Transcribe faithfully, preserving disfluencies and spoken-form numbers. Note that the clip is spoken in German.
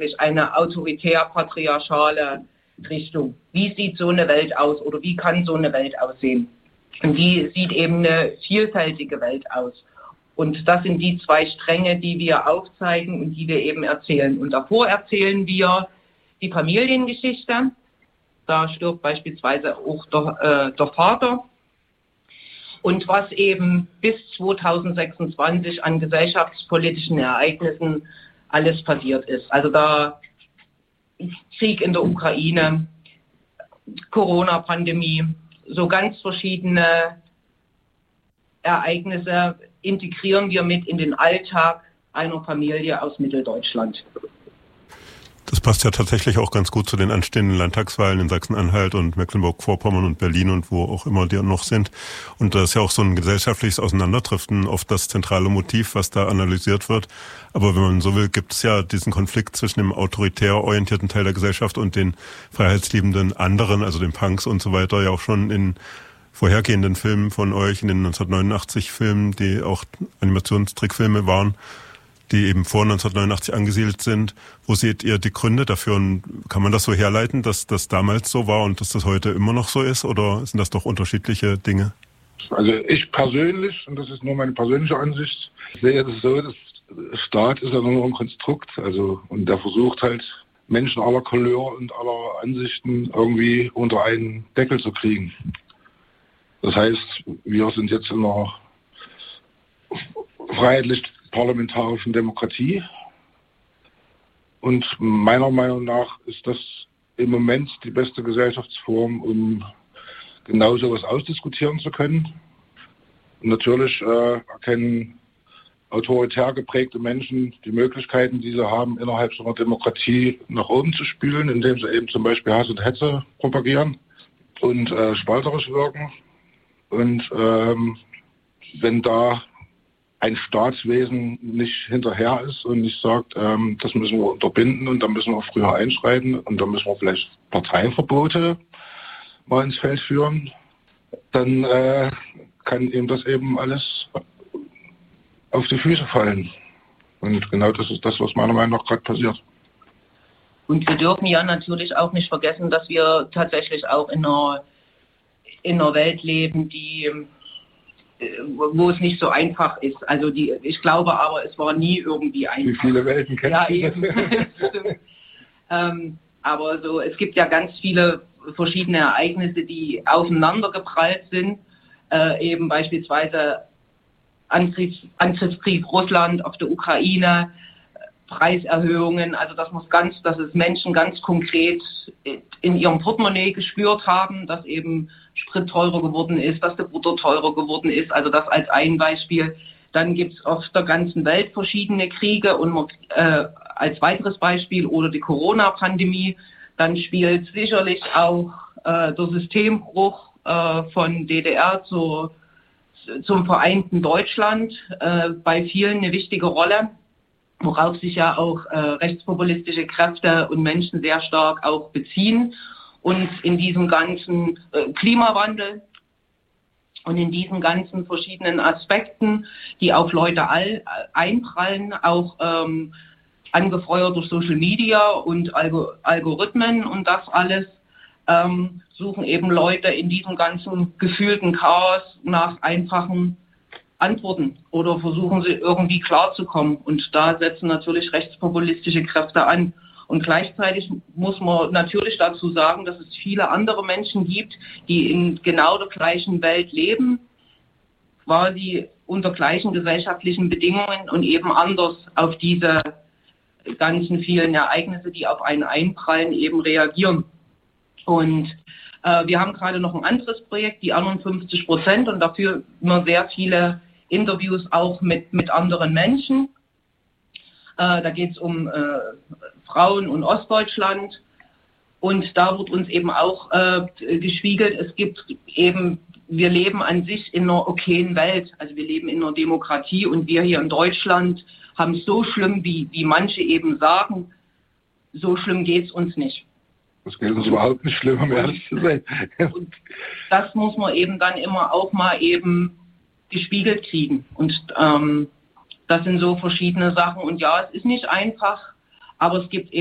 eigentlich eine autoritär-patriarchale Richtung. Wie sieht so eine Welt aus oder wie kann so eine Welt aussehen? Und die sieht eben eine vielfältige Welt aus. Und das sind die zwei Stränge, die wir aufzeigen und die wir eben erzählen. Und davor erzählen wir die Familiengeschichte. Da stirbt beispielsweise auch der, äh, der Vater. Und was eben bis zweitausendsechsundzwanzig an gesellschaftspolitischen Ereignissen alles passiert ist. Also da Krieg in der Ukraine, Corona-Pandemie, so ganz verschiedene Ereignisse integrieren wir mit in den Alltag einer Familie aus Mitteldeutschland. Das passt ja tatsächlich auch ganz gut zu den anstehenden Landtagswahlen in Sachsen-Anhalt und Mecklenburg-Vorpommern und Berlin und wo auch immer die noch sind. Und da ist ja auch so ein gesellschaftliches Auseinanderdriften oft das zentrale Motiv, was da analysiert wird. Aber wenn man so will, gibt es ja diesen Konflikt zwischen dem autoritär orientierten Teil der Gesellschaft und den freiheitsliebenden anderen, also den Punks und so weiter, ja auch schon in vorhergehenden Filmen von euch, in den neunzehnhundertneunundachtzig Filmen, die auch Animationstrickfilme waren, die eben vor neunzehnhundertneunundachtzig angesiedelt sind. Wo seht ihr die Gründe dafür? Und kann man das so herleiten, dass das damals so war und dass das heute immer noch so ist? Oder sind das doch unterschiedliche Dinge? Also ich persönlich, und das ist nur meine persönliche Ansicht, sehe es so, dass Staat ist ja nur ein Konstrukt. Also, und der versucht halt, Menschen aller Couleur und aller Ansichten irgendwie unter einen Deckel zu kriegen. Das heißt, wir sind jetzt in einer freiheitlich-parlamentarischen Demokratie und meiner Meinung nach ist das im Moment die beste Gesellschaftsform, um genau sowas ausdiskutieren zu können. Und natürlich äh, erkennen autoritär geprägte Menschen die Möglichkeiten, die sie haben, innerhalb so einer Demokratie nach oben zu spülen, indem sie eben zum Beispiel Hass und Hetze propagieren und äh, spalterisch wirken. Und ähm, wenn da ein Staatswesen nicht hinterher ist und nicht sagt, ähm, das müssen wir unterbinden und da müssen wir früher einschreiten und da müssen wir vielleicht Parteiverbote mal ins Feld führen, dann äh, kann ihm das eben alles auf die Füße fallen. Und genau das ist das, was meiner Meinung nach gerade passiert. Und wir dürfen ja natürlich auch nicht vergessen, dass wir tatsächlich auch in einer in einer Welt leben, die, wo es nicht so einfach ist. Also die, ich glaube aber, es war nie irgendwie einfach. Wie viele Welten kennen ja, eben. ähm, aber so, es gibt ja ganz viele verschiedene Ereignisse, die aufeinandergeprallt sind. Äh, eben beispielsweise Angriffs, Angriffskrieg Russland auf der Ukraine, Preiserhöhungen, also dass man ganz, dass es Menschen ganz konkret in ihrem Portemonnaie gespürt haben, dass eben Sprit teurer geworden ist, dass der Butter teurer geworden ist, also das als ein Beispiel. Dann gibt es auf der ganzen Welt verschiedene Kriege und äh, als weiteres Beispiel oder die Corona-Pandemie. Dann spielt sicherlich auch äh, der Systembruch äh, von D D R zu, zum vereinten Deutschland äh, bei vielen eine wichtige Rolle, worauf sich ja auch äh, rechtspopulistische Kräfte und Menschen sehr stark auch beziehen. Und in diesem ganzen äh, Klimawandel und in diesen ganzen verschiedenen Aspekten, die auf Leute all, einprallen, auch ähm, angefeuert durch Social Media und Algo- Algorithmen und das alles, ähm, suchen eben Leute in diesem ganzen gefühlten Chaos nach einfachen Antworten oder versuchen sie irgendwie klarzukommen. Und da setzen natürlich rechtspopulistische Kräfte an. Und gleichzeitig muss man natürlich dazu sagen, dass es viele andere Menschen gibt, die in genau der gleichen Welt leben, quasi unter gleichen gesellschaftlichen Bedingungen und eben anders auf diese ganzen vielen Ereignisse, die auf einen einprallen, eben reagieren. Und äh, wir haben gerade noch ein anderes Projekt, die anderen fünfzig Prozent, und dafür nur sehr viele Interviews auch mit, mit anderen Menschen. Äh, da geht es um äh, Frauen und Ostdeutschland. Und da wird uns eben auch äh, gespiegelt, es gibt eben, wir leben an sich in einer okayen Welt. Also wir leben in einer Demokratie und wir hier in Deutschland haben es so schlimm, wie, wie manche eben sagen, so schlimm geht es uns nicht. Das geht uns überhaupt nicht schlimm, um ehrlich zu sein. Und das muss man eben dann immer auch mal eben gespiegelt kriegen. Und ähm, das sind so verschiedene Sachen. Und ja, es ist nicht einfach, aber es gibt eben